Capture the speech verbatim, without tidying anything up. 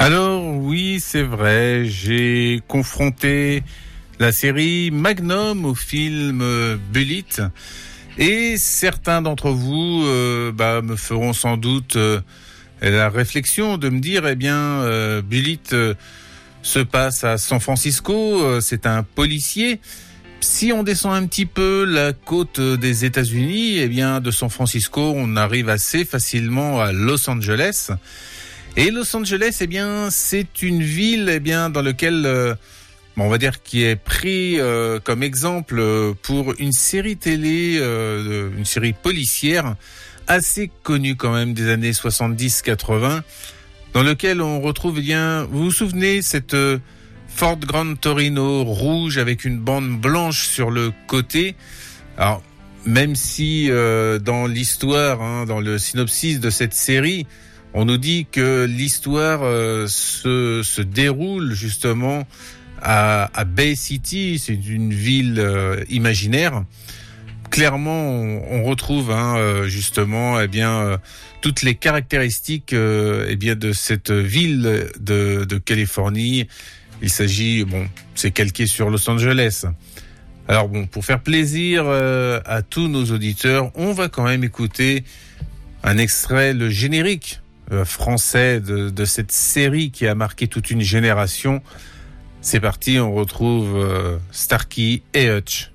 Alors oui, c'est vrai, j'ai confronté la série Magnum au film euh, Bullitt, et certains d'entre vous euh, bah, me feront sans doute euh, la réflexion de me dire, eh bien, euh, Bullitt euh, se passe à San Francisco, euh, c'est un policier. Si on descend un petit peu la côte des États-Unis, eh bien, de San Francisco, on arrive assez facilement à Los Angeles. Et Los Angeles, eh bien, c'est une ville, eh bien, dans laquelle, euh, on va dire, qui est pris euh, comme exemple pour une série télé, euh, une série policière assez connue quand même des années soixante-dix quatre-vingts, dans lequel on retrouve, eh bien, vous vous souvenez, cette euh, Ford Grand Torino rouge avec une bande blanche sur le côté. Alors, même si euh, dans l'histoire, hein, dans le synopsis de cette série, on nous dit que l'histoire euh, se, se déroule justement à, à Bay City, c'est une ville euh, imaginaire. Clairement, on, on retrouve hein, euh, justement eh bien euh, toutes les caractéristiques euh, eh bien de cette ville de, de Californie. Il s'agit, bon, c'est calqué sur Los Angeles. Alors bon, pour faire plaisir euh, à tous nos auditeurs, on va quand même écouter un extrait, le générique euh, français de, de cette série qui a marqué toute une génération. C'est parti, on retrouve euh, Starkey et Hutch.